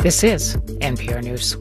This is NPR News.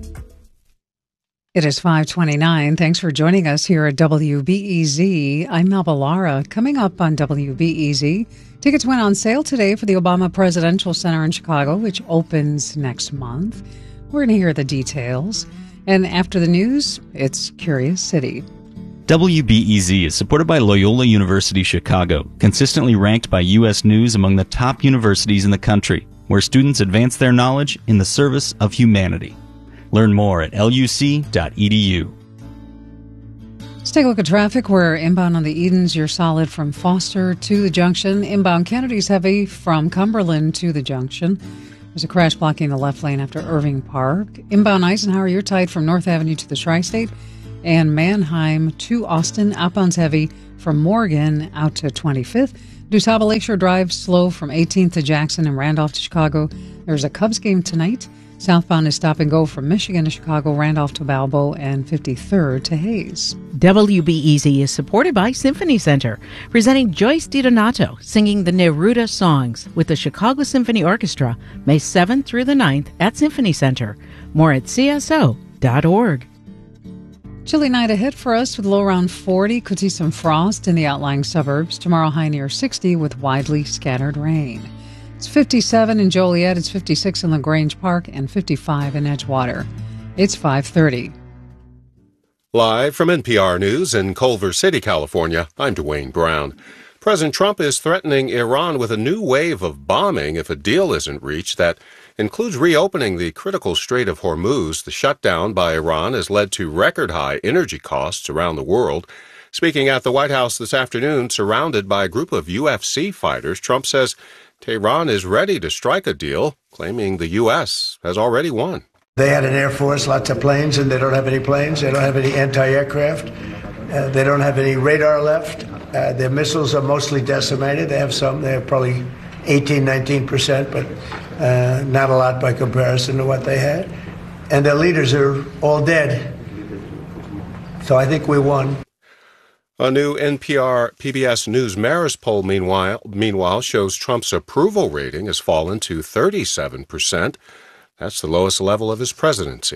It is 5:29. Thanks for joining us here at WBEZ. I'm Melba Lara. Coming up on WBEZ, tickets went on sale today for the Obama Presidential Center in Chicago, which opens next month. We're going to hear the details. And after the news, it's Curious City. WBEZ is supported by Loyola University Chicago, consistently ranked by U.S. News among the top universities in the country, where students advance their knowledge in the service of humanity. Learn more at luc.edu. Let's take a look at traffic. We're inbound on the Edens. You're solid from Foster to the junction. Inbound Kennedy's heavy from Cumberland to the junction. There's a crash blocking the left lane after Irving Park. Inbound Eisenhower, you're tight from North Avenue to the Tri-State. And Manheim to Austin. Outbound's heavy from Morgan out to 25th. DuSable Lakeshore Drive slow from 18th to Jackson and Randolph to Chicago. There's a Cubs game tonight. Southbound is stop and go from Michigan to Chicago, Randolph to Balbo, and 53rd to Hayes. WBEZ is supported by Symphony Center, presenting Joyce DiDonato singing the Neruda songs with the Chicago Symphony Orchestra, May 7th through the 9th at Symphony Center. More at cso.org. Chilly night ahead for us with low around 40. Could see some frost in the outlying suburbs. Tomorrow high near 60 with widely scattered rain. It's 57 in Joliet, it's 56 in LaGrange Park, and 55 in Edgewater. It's 5:30. Live from NPR News in Culver City, California, I'm Dwayne Brown. President Trump is threatening Iran with a new wave of bombing if a deal isn't reached that includes reopening the critical Strait of Hormuz. The shutdown by Iran has led to record-high energy costs around the world. Speaking at the White House this afternoon, surrounded by a group of UFC fighters, Trump says Tehran is ready to strike a deal, claiming the U.S. has already won. They had an air force, lots of planes, and they don't have any planes. They don't have any anti-aircraft. They don't have any radar left. Their missiles are mostly decimated. They have some. They have probably 19%, but not a lot by comparison to what they had. And their leaders are all dead. So I think we won. A new NPR PBS News Marist poll, meanwhile, shows Trump's approval rating has fallen to 37%. That's the lowest level of his presidency.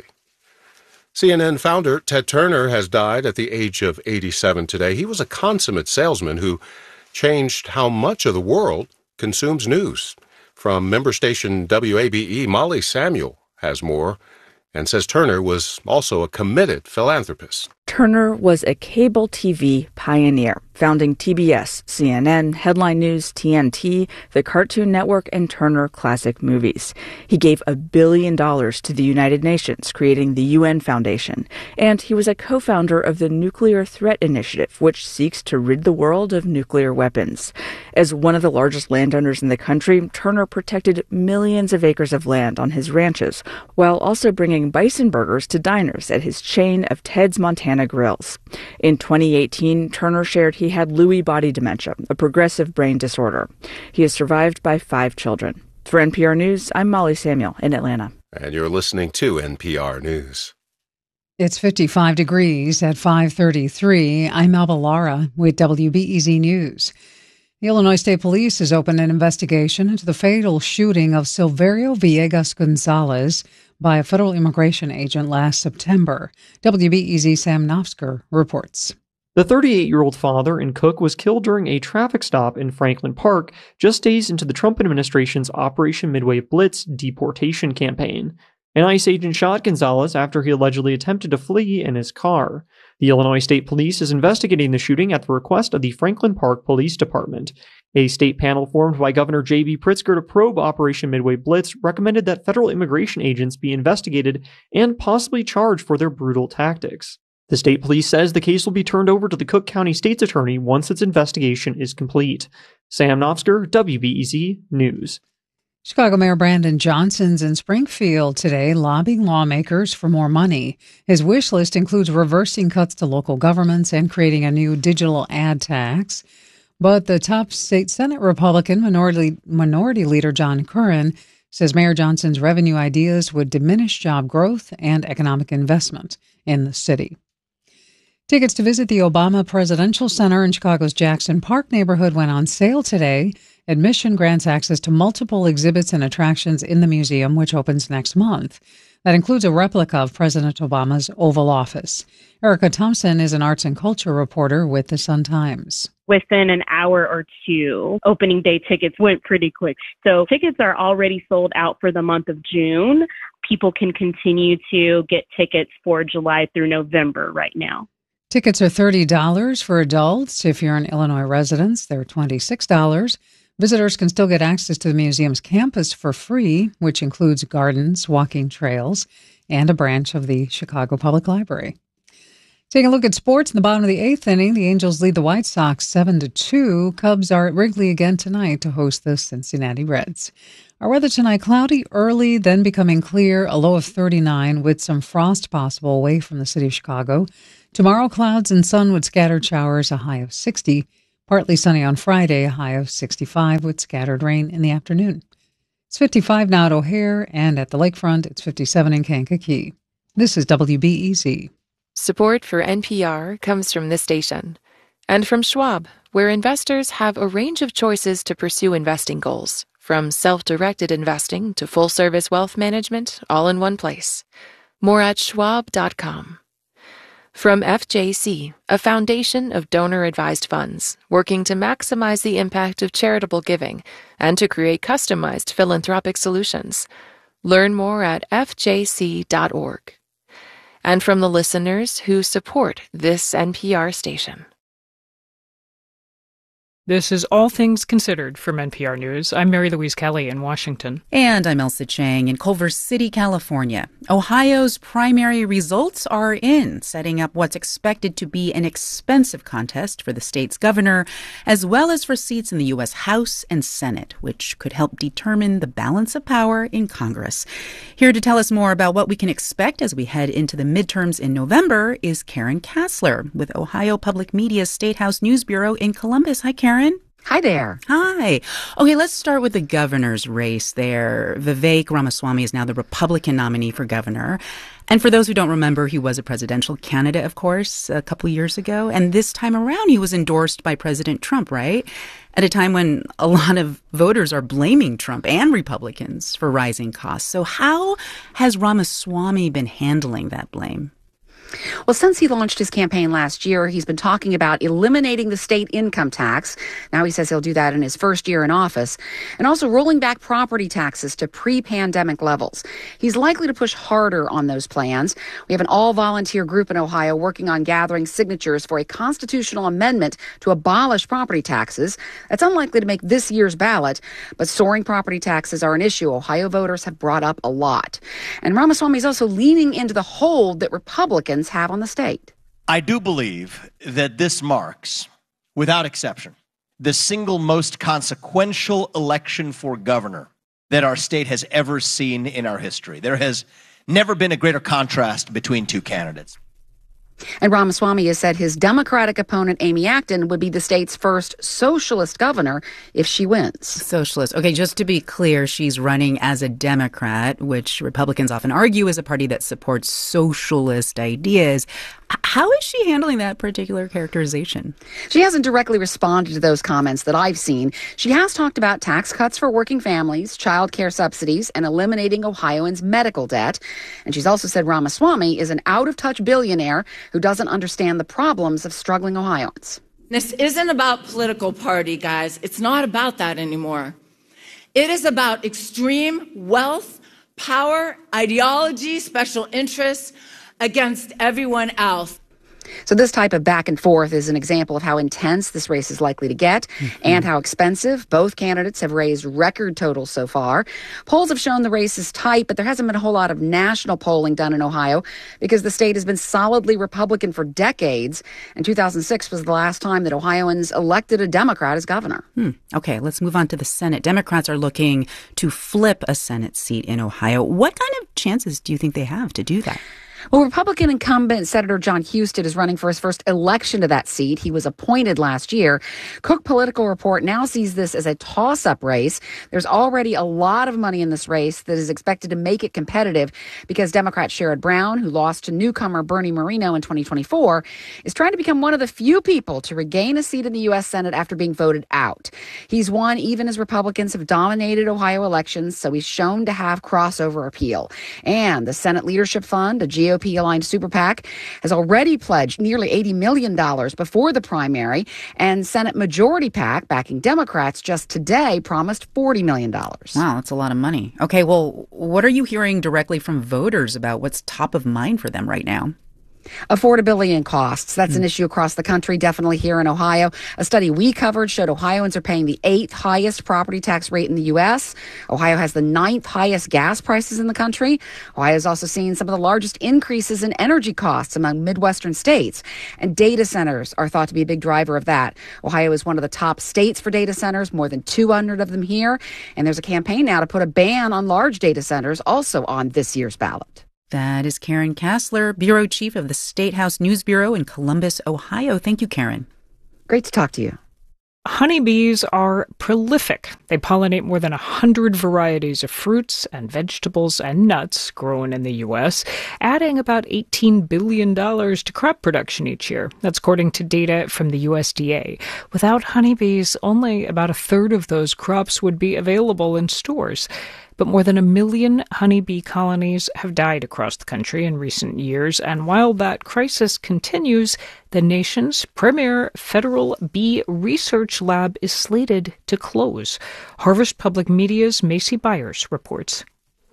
CNN founder Ted Turner has died at the age of 87 today. He was a consummate salesman who changed how much of the world consumes news. From member station WABE, Molly Samuel has more and says Turner was also a committed philanthropist. Turner was a cable TV pioneer, founding TBS, CNN, Headline News, TNT, the Cartoon Network, and Turner Classic Movies. He gave $1 billion to the United Nations, creating the UN Foundation. And he was a co-founder of the Nuclear Threat Initiative, which seeks to rid the world of nuclear weapons. As one of the largest landowners in the country, Turner protected millions of acres of land on his ranches, while also bringing bison burgers to diners at his chain of Ted's Montana Grills. In 2018, Turner shared he had Lewy body dementia, a progressive brain disorder. He is survived by 5 children. For NPR News, I'm Molly Samuel in Atlanta. And you're listening to NPR News. It's 55 degrees at 5:33. I'm Melba Lara with WBEZ News. The Illinois State Police has opened an investigation into the fatal shooting of Silverio Villegas Gonzalez by a federal immigration agent last September. WBEZ Sam Nofsker reports. The 38-year-old father and cook was killed during a traffic stop in Franklin Park just days into the Trump administration's Operation Midway Blitz deportation campaign. An ICE agent shot Gonzalez after he allegedly attempted to flee in his car. The Illinois State Police is investigating the shooting at the request of the Franklin Park Police Department. A state panel formed by Governor J.B. Pritzker to probe Operation Midway Blitz recommended that federal immigration agents be investigated and possibly charged for their brutal tactics. The state police says the case will be turned over to the Cook County State's Attorney once its investigation is complete. Sam Nofsker, WBEZ News. Chicago Mayor Brandon Johnson's in Springfield today lobbying lawmakers for more money. His wish list includes reversing cuts to local governments and creating a new digital ad tax. But the top state Senate Republican Minority Leader John Curran says Mayor Johnson's revenue ideas would diminish job growth and economic investment in the city. Tickets to visit the Obama Presidential Center in Chicago's Jackson Park neighborhood went on sale today. Admission grants access to multiple exhibits and attractions in the museum, which opens next month. That includes a replica of President Obama's Oval Office. Erica Thompson is an arts and culture reporter with the Sun-Times. Within an hour or two, opening day tickets went pretty quick. So tickets are already sold out for the month of June. People can continue to get tickets for July through November right now. Tickets are $30 for adults. If you're an Illinois resident, they're $26. Visitors can still get access to the museum's campus for free, which includes gardens, walking trails, and a branch of the Chicago Public Library. Taking a look at sports in the bottom of the eighth inning, the Angels lead the White Sox 7-2. Cubs are at Wrigley again tonight to host the Cincinnati Reds. Our weather tonight, cloudy early, then becoming clear, a low of 39 with some frost possible away from the city of Chicago. Tomorrow, clouds and sun with scattered showers, a high of 60. Partly sunny on Friday, a high of 65 with scattered rain in the afternoon. It's 55 now at O'Hare, and at the lakefront, it's 57 in Kankakee. This is WBEZ. Support for NPR comes from this station and from Schwab, where investors have a range of choices to pursue investing goals, from self-directed investing to full-service wealth management, all in one place. More at schwab.com. From FJC, a foundation of donor-advised funds working to maximize the impact of charitable giving and to create customized philanthropic solutions. Learn more at fjc.org. And from the listeners who support this NPR station. This is All Things Considered from NPR News. I'm Mary Louise Kelly in Washington. And I'm Elsa Chang in Culver City, California. Ohio's primary results are in, setting up what's expected to be an expensive contest for the state's governor, as well as for seats in the U.S. House and Senate, which could help determine the balance of power in Congress. Here to tell us more about what we can expect as we head into the midterms in November is Karen Kassler with Ohio Public Media's State House News Bureau in Columbus. Hi, Karen. Hi there. Hi. Okay, let's start with the governor's race there. Vivek Ramaswamy is now the Republican nominee for governor. And for those who don't remember, he was a presidential candidate, of course, a couple years ago. And this time around, he was endorsed by President Trump, right? At a time when a lot of voters are blaming Trump and Republicans for rising costs. So how has Ramaswamy been handling that blame? Well, since he launched his campaign last year, he's been talking about eliminating the state income tax. Now he says he'll do that in his first year in office, and also rolling back property taxes to pre-pandemic levels. He's likely to push harder on those plans. We have an all-volunteer group in Ohio working on gathering signatures for a constitutional amendment to abolish property taxes. That's unlikely to make this year's ballot, but soaring property taxes are an issue Ohio voters have brought up a lot. And Ramaswamy is also leaning into the hold that Republicans have on the state. I do believe that this marks, without exception, the single most consequential election for governor that our state has ever seen in our history. There has never been a greater contrast between two candidates. And Ramaswamy has said his Democratic opponent, Amy Acton, would be the state's first socialist governor if she wins. Socialist. Okay, just to be clear, she's running as a Democrat, which Republicans often argue is a party that supports socialist ideas. How is she handling that particular characterization? She hasn't directly responded to those comments that I've seen. She has talked about tax cuts for working families, child care subsidies, and eliminating Ohioans' medical debt. And she's also said Ramaswamy is an out-of-touch billionaire who doesn't understand the problems of struggling Ohioans. This isn't about political party, guys. It's not about that anymore. It is about extreme wealth, power, ideology, special interests against everyone else. So this type of back and forth is an example of how intense this race is likely to get and how expensive. Both candidates have raised record totals so far. Polls have shown the race is tight, but there hasn't been a whole lot of national polling done in Ohio because the state has been solidly Republican for decades. And 2006 was the last time that Ohioans elected a Democrat as governor. Okay, let's move on to the Senate. Democrats are looking to flip a Senate seat in Ohio. What kind of chances do you think they have to do that? Well, Republican incumbent Senator John Husted is running for his first election to that seat. He was appointed last year. Cook Political Report now sees this as a toss-up race. There's already a lot of money in this race that is expected to make it competitive because Democrat Sherrod Brown, who lost to newcomer Bernie Moreno in 2024, is trying to become one of the few people to regain a seat in the U.S. Senate after being voted out. He's won even as Republicans have dominated Ohio elections, so he's shown to have crossover appeal. And the Senate Leadership Fund, a GOP-aligned super PAC, has already pledged nearly $80 million before the primary, and Senate Majority PAC, backing Democrats, just today promised $40 million. Wow, that's a lot of money. Okay, well, what are you hearing directly from voters about what's top of mind for them right now? Affordability and costs. That's an issue across the country, definitely here in Ohio. A study we covered showed Ohioans are paying the 8th highest property tax rate in the U.S. Ohio has the 9th highest gas prices in the country. Ohio is also seeing some of the largest increases in energy costs among Midwestern states. And data centers are thought to be a big driver of that. Ohio is one of the top states for data centers, more than 200 of them here. And there's a campaign now to put a ban on large data centers also on this year's ballot. That is Karen Kassler, Bureau Chief of the State House News Bureau in Columbus, Ohio. Thank you, Karen. Great to talk to you. Honeybees are prolific. They pollinate more than 100 varieties of fruits and vegetables and nuts grown in the U.S., adding about $18 billion to crop production each year. That's according to data from the USDA. Without honeybees, only about a third of those crops would be available in stores. But more than 1 million honeybee colonies have died across the country in recent years, and while that crisis continues, the nation's premier federal bee research lab is slated to close. Harvest Public Media's Macy Byers reports.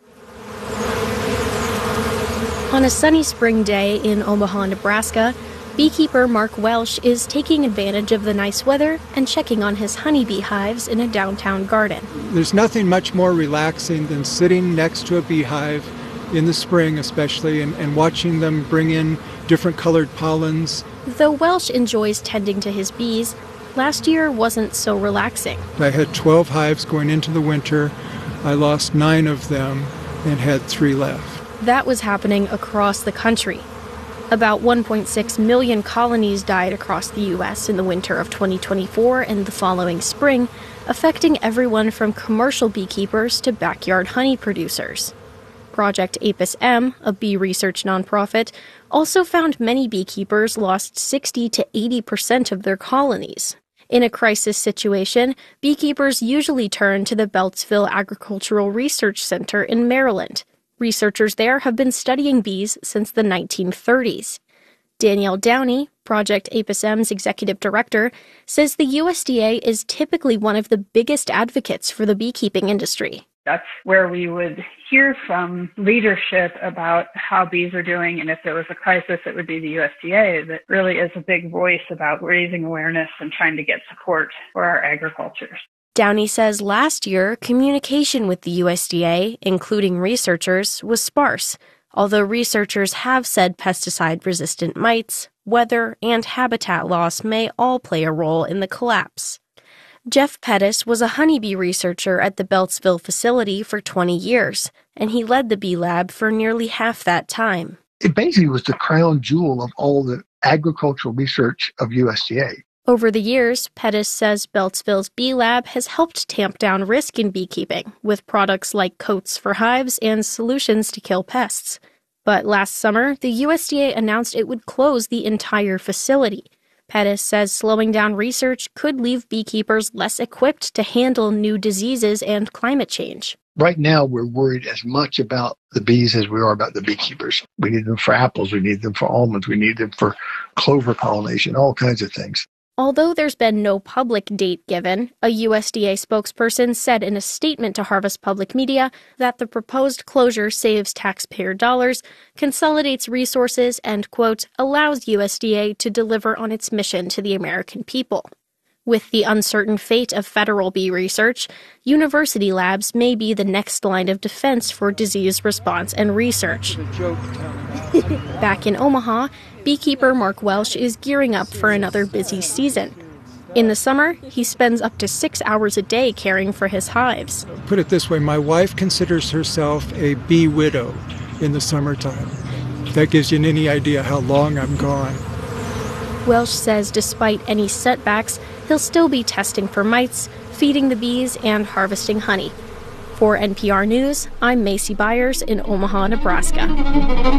On a sunny spring day in Omaha, Nebraska, beekeeper Mark Welsh is taking advantage of the nice weather and checking on his honeybee hives in a downtown garden. There's nothing much more relaxing than sitting next to a beehive in the spring especially and watching them bring in different colored pollens. Though Welsh enjoys tending to his bees, last year wasn't so relaxing. I had 12 hives going into the winter. I lost 9 of them and had 3 left. That was happening across the country. About 1.6 million colonies died across the U.S. in the winter of 2024 and the following spring, affecting everyone from commercial beekeepers to backyard honey producers. Project Apis M, a bee research nonprofit, also found many beekeepers lost 60 to 80% of their colonies. In a crisis situation, beekeepers usually turn to the Beltsville Agricultural Research Center in Maryland. Researchers there have been studying bees since the 1930s. Danielle Downey, Project Apis M's executive director, says the USDA is typically one of the biggest advocates for the beekeeping industry. That's where we would hear from leadership about how bees are doing, and if there was a crisis, it would be the USDA that really is a big voice about raising awareness and trying to get support for our agriculture. Downey says last year, communication with the USDA, including researchers, was sparse, although researchers have said pesticide-resistant mites, weather, and habitat loss may all play a role in the collapse. Jeff Pettis was a honeybee researcher at the Beltsville facility for 20 years, and he led the bee lab for nearly half that time. It basically was the crown jewel of all the agricultural research of USDA. Over the years, Pettis says Beltsville's bee lab has helped tamp down risk in beekeeping with products like coats for hives and solutions to kill pests. But last summer, the USDA announced it would close the entire facility. Pettis says slowing down research could leave beekeepers less equipped to handle new diseases and climate change. Right now, we're worried as much about the bees as we are about the beekeepers. We need them for apples, we need them for almonds, we need them for clover pollination, all kinds of things. Although there's been no public date given, a USDA spokesperson said in a statement to Harvest Public Media that the proposed closure saves taxpayer dollars, consolidates resources, and, quote, allows USDA to deliver on its mission to the American people. With the uncertain fate of federal bee research, university labs may be the next line of defense for disease response and research. Back in Omaha, beekeeper Mark Welsh is gearing up for another busy season. In the summer, he spends up to 6 hours a day caring for his hives. Put it this way, my wife considers herself a bee widow in the summertime. If that gives you any idea how long I'm gone. Welsh says despite any setbacks, he'll still be testing for mites, feeding the bees, and harvesting honey. For NPR News, I'm Macy Byers in Omaha, Nebraska.